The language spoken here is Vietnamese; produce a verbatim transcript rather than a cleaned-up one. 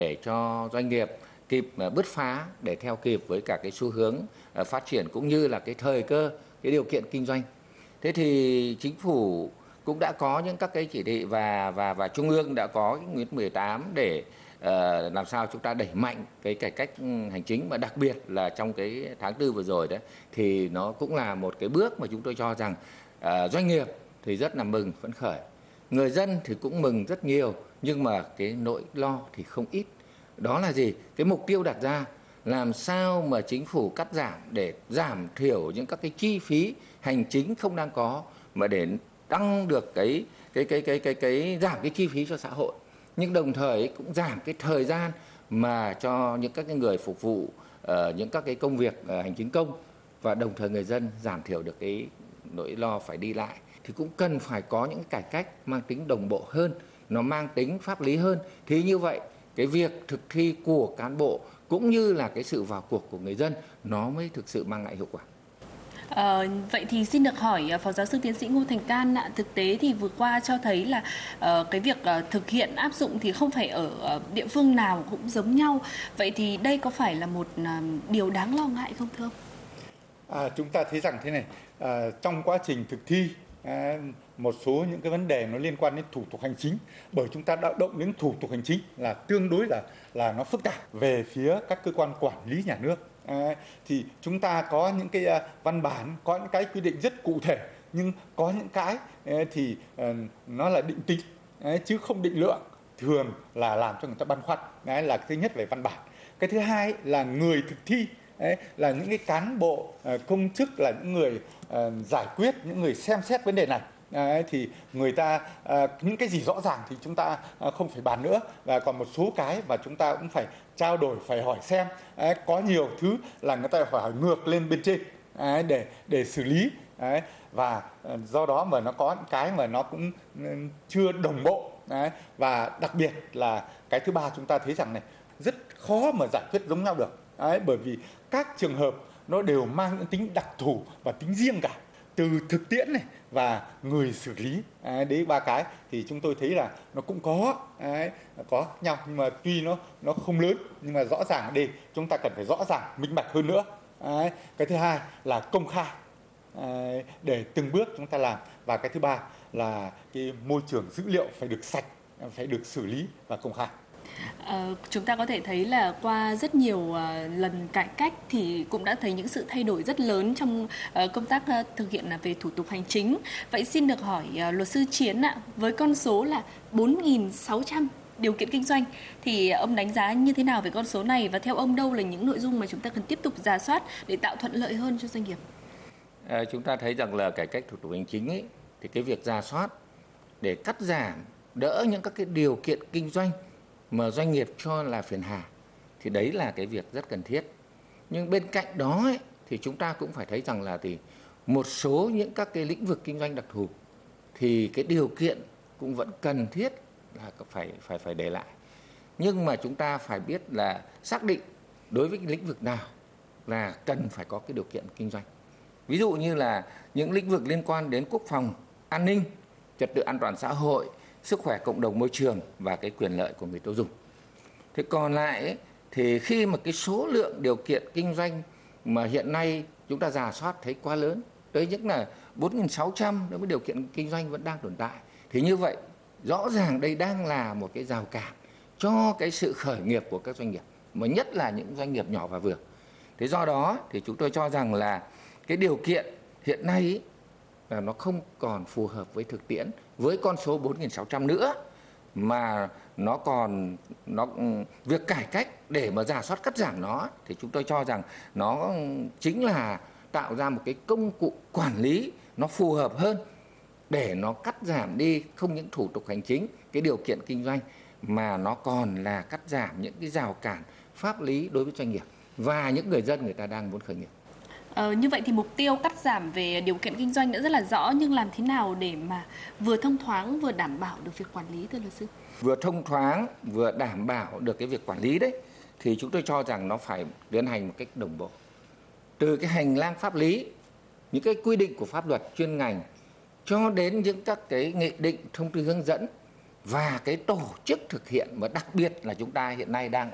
để cho doanh nghiệp kịp bứt phá để theo kịp với cả cái xu hướng phát triển cũng như là cái thời cơ, cái điều kiện kinh doanh. Thế thì chính phủ cũng đã có những các cái chỉ thị và và và trung ương đã có cái nghị quyết mười tám để uh, làm sao chúng ta đẩy mạnh cái cải cách hành chính, mà đặc biệt là trong cái tháng tư vừa rồi đấy thì nó cũng là một cái bước mà chúng tôi cho rằng uh, doanh nghiệp thì rất là mừng phấn khởi, người dân thì cũng mừng rất nhiều, nhưng mà cái nỗi lo thì không ít. Đó là gì? Cái mục tiêu đặt ra làm sao mà chính phủ cắt giảm để giảm thiểu những các cái chi phí hành chính không đang có, mà để tăng được cái cái cái cái cái cái giảm cái chi phí cho xã hội, nhưng đồng thời cũng giảm cái thời gian mà cho những các cái người phục vụ uh, những các cái công việc uh, hành chính công, và đồng thời người dân giảm thiểu được cái nỗi lo phải đi lại. Thì cũng cần phải có những cải cách mang tính đồng bộ hơn, nó mang tính pháp lý hơn. Thì như vậy cái việc thực thi của cán bộ cũng như là cái sự vào cuộc của người dân nó mới thực sự mang lại hiệu quả. À, vậy thì xin được hỏi Phó Giáo sư Tiến sĩ Ngô Thành Can ạ, thực tế thì vừa qua cho thấy là uh, cái việc uh, thực hiện áp dụng thì không phải ở uh, địa phương nào cũng giống nhau. Vậy thì đây có phải là một uh, điều đáng lo ngại không thưa ông? À, chúng ta thấy rằng thế này, à, trong quá trình thực thi à, một số những cái vấn đề nó liên quan đến thủ tục hành chính, bởi chúng ta đã động đến thủ tục hành chính là tương đối là là nó phức tạp về phía các cơ quan quản lý nhà nước. À, thì chúng ta có những cái uh, văn bản, có những cái quy định rất cụ thể, nhưng có những cái uh, thì uh, nó là định tính uh, chứ không định lượng, thường là làm cho người ta băn khoăn. Đấy là cái thứ nhất về văn bản. Cái thứ hai là người thực thi. Đấy, là những cái cán bộ uh, công chức, là những người uh, giải quyết, những người xem xét vấn đề này. Đấy, thì người ta uh, những cái gì rõ ràng thì chúng ta uh, không phải bàn nữa, và còn một số cái mà chúng ta cũng phải trao đổi, phải hỏi xem. Đấy, có nhiều thứ là người ta phải hỏi ngược lên bên trên đấy, để để xử lý. Đấy, và uh, do đó mà nó có những cái mà nó cũng uh, chưa đồng bộ. Đấy, và đặc biệt là cái thứ ba, chúng ta thấy rằng này rất khó mà giải quyết giống nhau được. Đấy, bởi vì các trường hợp nó đều mang những tính đặc thù và tính riêng cả, từ thực tiễn này và người xử lý. Đấy, đấy ba cái thì chúng tôi thấy là nó cũng có đấy, có nhau, nhưng mà tuy nó nó không lớn, nhưng mà rõ ràng ở đây chúng ta cần phải rõ ràng, minh bạch hơn nữa. Đấy, cái thứ hai là công khai đấy, để từng bước chúng ta làm, và cái thứ ba là cái môi trường dữ liệu phải được sạch, phải được xử lý và công khai. À, chúng ta có thể thấy là qua rất nhiều uh, lần cải cách thì cũng đã thấy những sự thay đổi rất lớn trong uh, công tác uh, thực hiện uh, về thủ tục hành chính. Vậy xin được hỏi uh, luật sư Chiến ạ, với con số là bốn nghìn sáu trăm điều kiện kinh doanh thì ông đánh giá như thế nào về con số này, và theo ông đâu là những nội dung mà chúng ta cần tiếp tục rà soát để tạo thuận lợi hơn cho doanh nghiệp? À, chúng ta thấy rằng là cải cách thủ tục hành chính ấy, thì cái việc rà soát để cắt giảm đỡ những các cái điều kiện kinh doanh mà doanh nghiệp cho là phiền hà thì đấy là cái việc rất cần thiết. Nhưng bên cạnh đó ấy, thì chúng ta cũng phải thấy rằng là thì một số những các cái lĩnh vực kinh doanh đặc thù thì cái điều kiện cũng vẫn cần thiết là phải phải phải để lại. Nhưng mà chúng ta phải biết là xác định đối với cái lĩnh vực nào là cần phải có cái điều kiện kinh doanh. Ví dụ như là những lĩnh vực liên quan đến quốc phòng, an ninh, trật tự an toàn xã hội, sức khỏe cộng đồng môi trường và cái quyền lợi của người tiêu dùng. Thế còn lại ấy, thì khi mà cái số lượng điều kiện kinh doanh mà hiện nay chúng ta rà soát thấy quá lớn, tới những là bốn nghìn sáu trăm đối với điều kiện kinh doanh vẫn đang tồn tại, thì như vậy rõ ràng đây đang là một cái rào cản cho cái sự khởi nghiệp của các doanh nghiệp, mà nhất là những doanh nghiệp nhỏ và vừa. Thế do đó thì chúng tôi cho rằng là cái điều kiện hiện nay ấy, là nó không còn phù hợp với thực tiễn với con số bốn nghìn sáu trăm nữa, mà nó còn nó việc cải cách để mà rà soát cắt giảm nó thì chúng tôi cho rằng nó chính là tạo ra một cái công cụ quản lý nó phù hợp hơn để nó cắt giảm đi không những thủ tục hành chính, cái điều kiện kinh doanh, mà nó còn là cắt giảm những cái rào cản pháp lý đối với doanh nghiệp và những người dân người ta đang muốn khởi nghiệp. Ờ, như vậy thì mục tiêu cắt giảm về điều kiện kinh doanh đã rất là rõ, nhưng làm thế nào để mà vừa thông thoáng vừa đảm bảo được việc quản lý, thưa luật sư? Vừa thông thoáng vừa đảm bảo được cái việc quản lý đấy thì chúng tôi cho rằng nó phải tiến hành một cách đồng bộ, từ cái hành lang pháp lý, những cái quy định của pháp luật chuyên ngành cho đến những các cái nghị định, thông tư hướng dẫn, và cái tổ chức thực hiện, mà đặc biệt là chúng ta hiện nay đang